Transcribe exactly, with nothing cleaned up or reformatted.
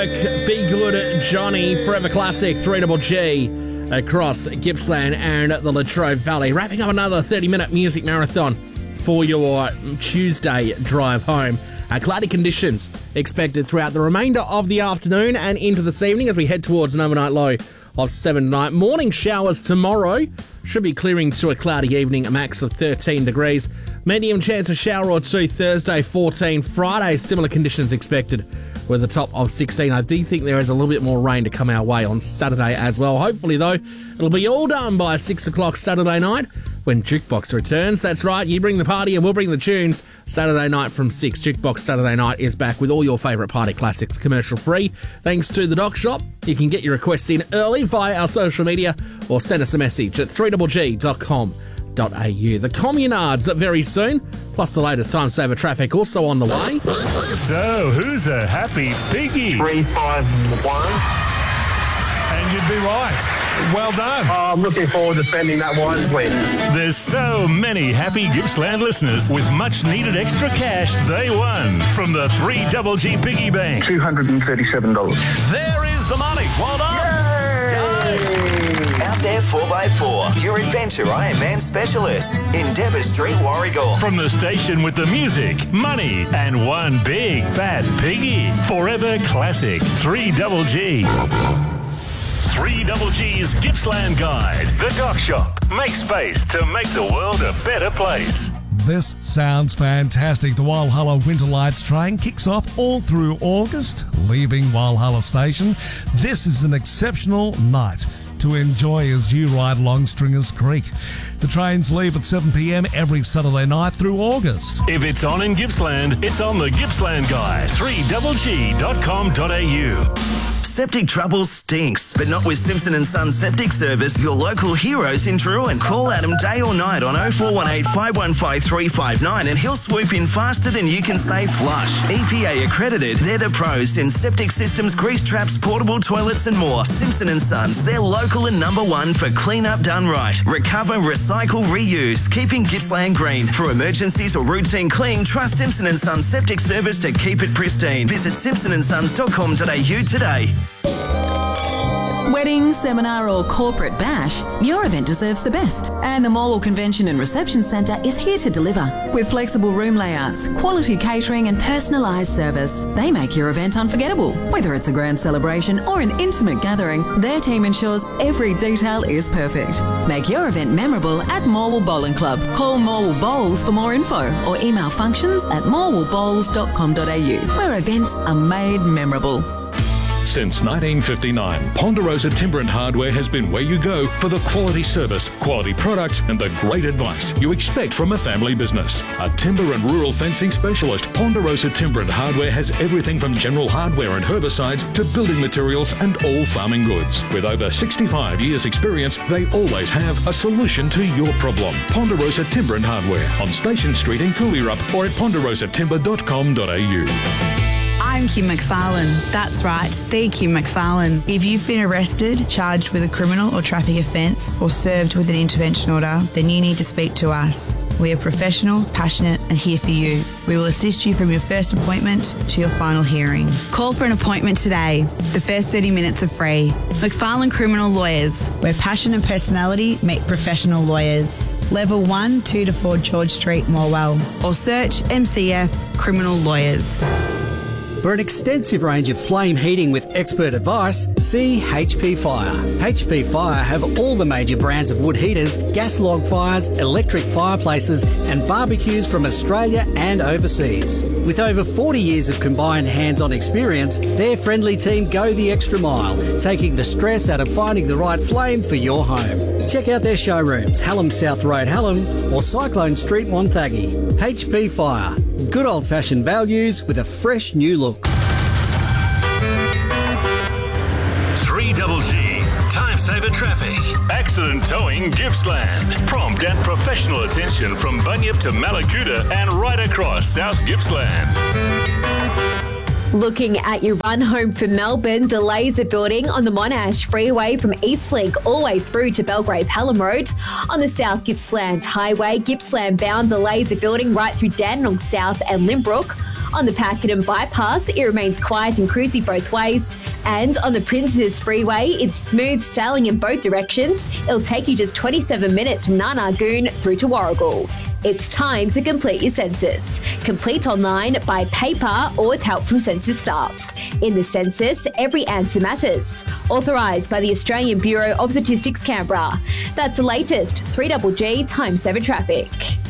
Be Good Johnny, Forever Classic, three double G across Gippsland and the Latrobe Valley. Wrapping up another thirty-minute music marathon for your Tuesday drive home. Uh, cloudy conditions expected throughout the remainder of the afternoon and into this evening as we head towards an overnight low of seven tonight. Morning showers tomorrow. Should be clearing to a cloudy evening, a max of thirteen degrees. Medium chance of shower or two Thursday, fourteen. Friday, similar conditions expected with a top of sixteen. I do think there is a little bit more rain to come our way on Saturday as well. Hopefully, though, it'll be all done by six o'clock Saturday night when Jukebox returns. That's right, you bring the party and we'll bring the tunes. Saturday night from six. Jukebox Saturday night is back with all your favourite party classics commercial free. Thanks to the Doc Shop. You can get your requests in early via our social media or send us a message at three g g dot com dot a u. The Communards very soon, plus the latest time saver traffic also on the way. So, who's a happy piggy? three five one. And you'd be right. Well done. Oh, I'm looking forward to spending that wisely. There's so many happy Gippsland listeners with much needed extra cash they won from the three double G Piggy Bank. two hundred thirty-seven dollars. There is the money. Well done. Out there four by four, your Adventure Ironman specialists in Dever Street, Warragul. From the station with the music, money, and one big fat piggy. Forever Classic three double G. three double G's Gippsland Guide. The Doc Shop. Make space to make the world a better place. This sounds fantastic. The Walhalla Winter Lights train kicks off all through August, leaving Walhalla Station. This is an exceptional night to enjoy as you ride along Stringers Creek. The trains leave at seven p m every Saturday night through August. If it's on in Gippsland, it's on the Gippsland Guide. three g g dot com dot a u. Septic trouble stinks, but not with Simpson and Son Septic Service, your local heroes in Druin. Call Adam day or night on oh four one eight, five one five, three five nine and he'll swoop in faster than you can say flush. E P A accredited, they're the pros in septic systems, grease traps, portable toilets and more. Simpson and Sons, they're local and number one for clean up done right. Recover, recycle, reuse, keeping Gippsland green. For emergencies or routine clean, trust Simpson and Sons Septic Service to keep it pristine. Visit simpson and sons dot com dot a u today. Wedding, seminar or corporate bash, your event deserves the best. And the Morwell Convention and Reception Centre is here to deliver. With flexible room layouts, quality catering and personalised service, they make your event unforgettable. Whether it's a grand celebration or an intimate gathering, their team ensures every detail is perfect. Make your event memorable at Morwell Bowling Club. Call Morwell Bowls for more info or email functions at morwell bowls dot com dot a u, where events are made memorable. Since nineteen fifty-nine, Ponderosa Timber and Hardware has been where you go for the quality service, quality products and the great advice you expect from a family business. A timber and rural fencing specialist, Ponderosa Timber and Hardware has everything from general hardware and herbicides to building materials and all farming goods. With over sixty-five years experience, they always have a solution to your problem. Ponderosa Timber and Hardware on Station Street in Cooleyrup or at ponderosa timber dot com dot a u. I'm Kim McFarlane. That's right, the Kim McFarlane. If you've been arrested, charged with a criminal or traffic offence, or served with an intervention order, then you need to speak to us. We are professional, passionate and here for you. We will assist you from your first appointment to your final hearing. Call for an appointment today. The first thirty minutes are free. McFarlane Criminal Lawyers, where passion and personality meet professional lawyers. Level one, two to four George Street, Morwell. Or search M C F Criminal Lawyers. For an extensive range of flame heating with expert advice, see H P Fire. H P Fire have all the major brands of wood heaters, gas log fires, electric fireplaces and barbecues from Australia and overseas. With over forty years of combined hands-on experience, their friendly team go the extra mile, taking the stress out of finding the right flame for your home. Check out their showrooms, Hallam South Road, Hallam or Cyclone Street, Wonthaggi. H P Fire. Good old-fashioned values with a fresh new look. three double G, time saver traffic. Accident towing Gippsland. Prompt and professional attention from Bunyip to Malakuta and right across South Gippsland. Looking at your run home from Melbourne, delays are building on the Monash Freeway from Eastlink all the way through to Belgrave Hallam Road. On the South Gippsland Highway, Gippsland bound delays are building right through Dandenong South and Limbrook. On the Pakenham Bypass, it remains quiet and cruisy both ways. And on the Princes Freeway, it's smooth sailing in both directions. It'll take you just twenty-seven minutes from Narnagoon through to Warragul. It's time to complete your census. Complete online, by paper, or with help from census staff. In the census, every answer matters. Authorised by the Australian Bureau of Statistics, Canberra. That's the latest three G G Time Saver Traffic.